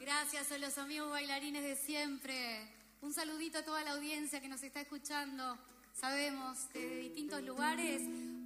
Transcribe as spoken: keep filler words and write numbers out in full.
Gracias a los amigos bailarines de siempre. Un saludito a toda la audiencia que nos está escuchando. Sabemos, de distintos lugares.